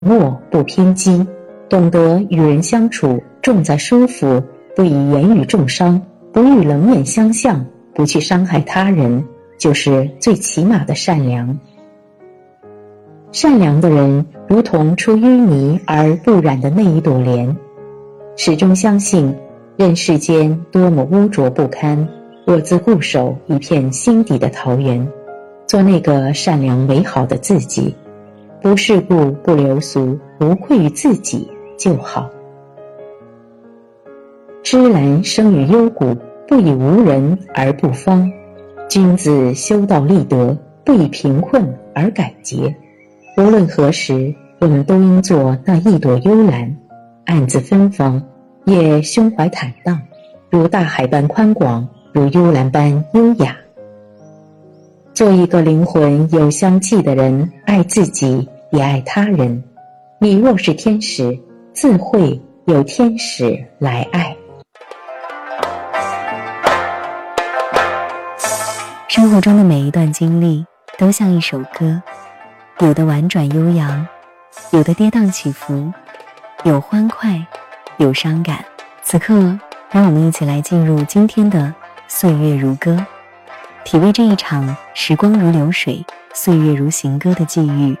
默不偏激，懂得与人相处重在舒服，不以言语重伤，不与冷眼相向，不去伤害他人，就是最起码的善良。善良的人如同出淤泥而不染的那一朵莲，始终相信任世间多么污浊不堪，我自固守一片心底的桃源，做那个善良美好的自己，不世故不流俗，无愧于自己就好。芝兰生于幽谷，不以无人而不芳。君子修道立德，不以贫困而改节。无论何时，我们都应做那一朵幽兰，暗自芬芳，也胸怀坦荡，如大海般宽广，如幽兰般优雅。做一个灵魂有香气的人，爱自己也爱他人。你若是天使，自会有天使来爱。 生活中的每一段经历都像一首歌，有的婉转悠扬，有的跌宕起伏，有欢快，有伤感。此刻让我们一起来进入今天的岁月如歌，体味这一场时光如流水，岁月如行歌的际遇。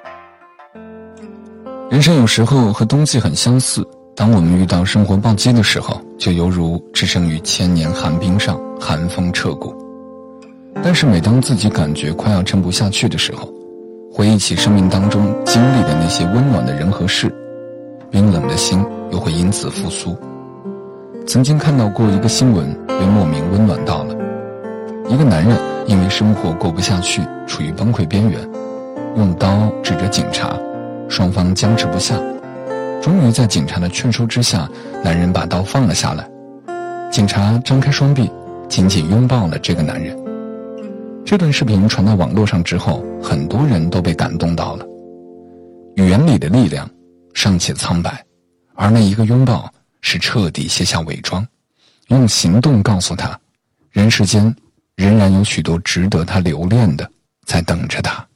人生有时候和冬季很相似，当我们遇到生活暴击的时候，就犹如置身于千年寒冰上，寒风彻骨。但是每当自己感觉快要撑不下去的时候，回忆起生命当中经历的那些温暖的人和事，冰冷的心又会因此复苏。曾经看到过一个新闻，被莫名温暖到了。一个男人因为生活过不下去，处于崩溃边缘，用刀指着警察，双方僵持不下。终于在警察的劝说之下，男人把刀放了下来。警察张开双臂，紧紧拥抱了这个男人。这段视频传到网络上之后，很多人都被感动到了。语言里的力量尚且苍白，而那一个拥抱是彻底卸下伪装，用行动告诉他，人世间仍然有许多值得他留恋的在等着他。